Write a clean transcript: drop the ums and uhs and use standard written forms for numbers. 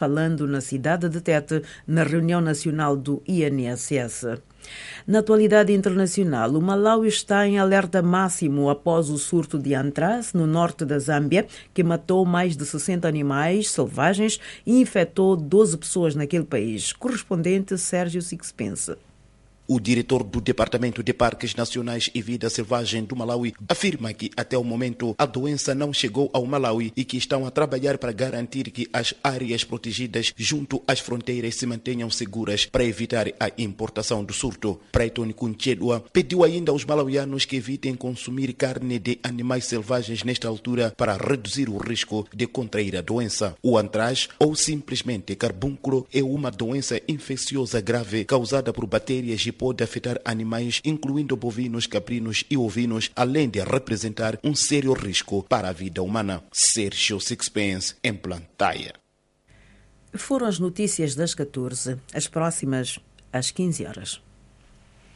falando na cidade de Tete, na reunião nacional do INSS. Na atualidade internacional, o Malawi está em alerta máximo após o surto de antrax no norte da Zâmbia, que matou mais de 60 animais selvagens e infectou 12 pessoas naquele país. Correspondente Sérgio Sixpence. O diretor do Departamento de Parques Nacionais e Vida Selvagem do Malawi afirma que até o momento a doença não chegou ao Malawi e que estão a trabalhar para garantir que as áreas protegidas junto às fronteiras se mantenham seguras para evitar a importação do surto. Preyton Kunchedwa pediu ainda aos malauianos que evitem consumir carne de animais selvagens nesta altura para reduzir o risco de contrair a doença. O antrax, ou simplesmente carbúnculo, é uma doença infecciosa grave causada por bactérias e pode afetar animais, incluindo bovinos, caprinos e ovinos, além de representar um sério risco para a vida humana. Sérgio Sixpence, em Blantyre. Foram as notícias das 14, as próximas às 15 horas.